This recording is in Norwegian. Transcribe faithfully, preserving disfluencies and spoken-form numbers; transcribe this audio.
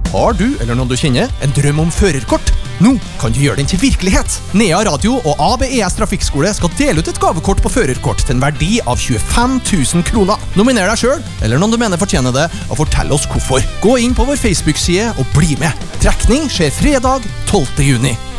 Har du, eller noen du kjenner, en drøm om førerkort? Nå kan du gjøre den til virkelighet. Nea Radio og A B E S Trafikkskole skal dele ut et gavekort på førerkort til en verdi av tjuefem tusen kroner. Nominer deg selv, eller noen du mener fortjener det, og fortell oss hvorfor. Gå inn på vår Facebook-side og bli med. Trekning skjer fredag tolvte juni.